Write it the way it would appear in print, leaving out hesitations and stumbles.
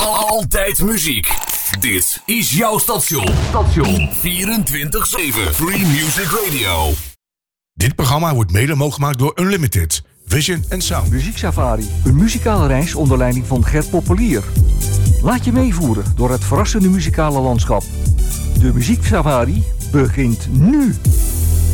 Altijd muziek. Dit is jouw station. 24/7 Free Music Radio. Dit programma wordt mede mogelijk gemaakt door Unlimited, Vision en Sound. Muzieksafari, een muzikale reis onder leiding van Gert Poppelier. Laat je meevoeren door het verrassende muzikale landschap. De Muzieksafari begint nu.